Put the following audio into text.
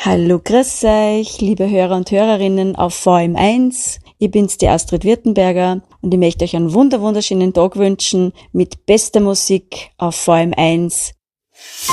Hallo, grüß euch, liebe Hörer und Hörerinnen auf VM1. Ich bin's, die Astrid Wirtenberger, und ich möchte euch einen wunderschönen Tag wünschen mit bester Musik auf VM1.